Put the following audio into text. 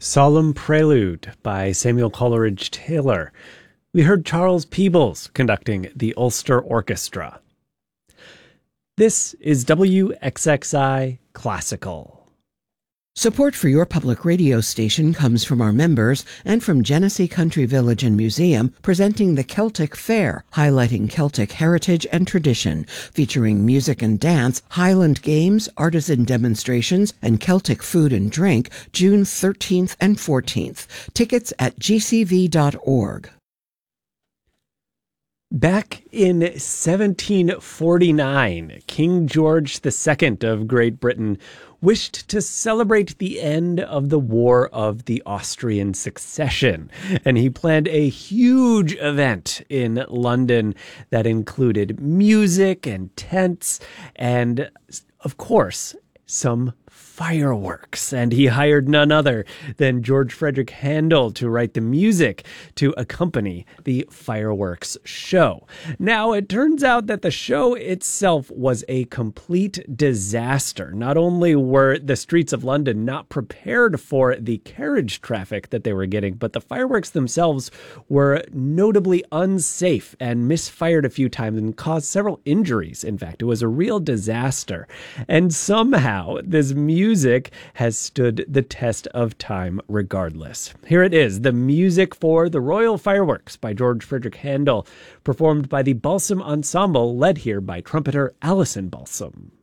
Solemn Prelude by Samuel Coleridge Taylor. We heard Charles Peebles conducting the Ulster Orchestra. This is WXXI Classical. Support for your public radio station comes from our members and from Genesee Country Village and Museum, presenting the Celtic Fair, highlighting Celtic heritage and tradition, featuring music and dance, Highland games, artisan demonstrations, and Celtic food and drink, June 13th and 14th. Tickets at gcv.org. Back in 1749, King George II of Great Britain wished to celebrate the end of the War of the Austrian Succession, and he planned a huge event in London that included music and tents and, of course, some fireworks. And he hired none other than George Frederick Handel to write the music to accompany the fireworks show. Now, it turns out that the show itself was a complete disaster. Not only were the streets of London not prepared for the carriage traffic that they were getting, but the fireworks themselves were notably unsafe and misfired a few times and caused several injuries. In fact, it was a real disaster. And somehow this music has stood the test of time regardless. Here it is, the music for the Royal Fireworks by George Frederick Handel, performed by the Balsam Ensemble, led here by trumpeter Alison Balsam.